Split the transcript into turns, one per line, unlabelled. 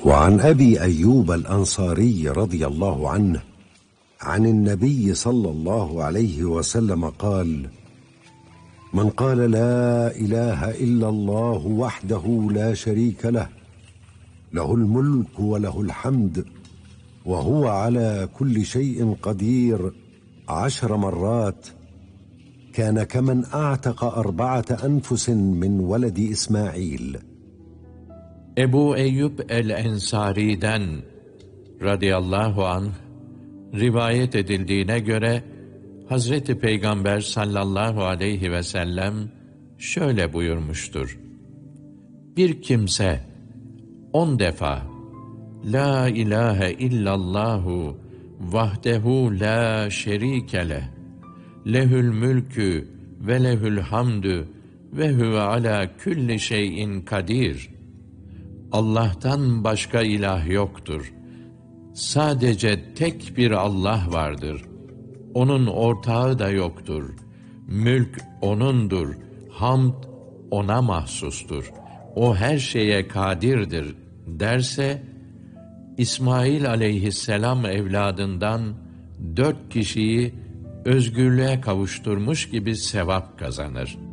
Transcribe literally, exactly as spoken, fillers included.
وعن أبي أيوب الأنصاري رضي الله عنه عن النبي صلى الله عليه وسلم قال: من قال لا إله إلا الله وحده لا شريك له له الملك وله الحمد وهو على كل شيء قدير عشر مرات كان كمن أعتق أربعة أنفس من ولد إسماعيل.
Ebu Eyyub el-Ensari'den radıyallahu anh rivayet edildiğine göre Hazreti Peygamber sallallahu aleyhi ve sellem şöyle buyurmuştur: bir kimse on defa La ilahe illallahu vahdehu la şerike leh lehül mülkü ve lehül hamdü ve huve ala külli şeyin kadir. Allah'tan başka ilah yoktur. Sadece tek bir Allah vardır. Onun ortağı da yoktur. Mülk O'nundur. Hamd O'na mahsustur. O her şeye kadirdir derse, İsmail aleyhisselam evladından dört kişiyi özgürlüğe kavuşturmuş gibi sevap kazanır.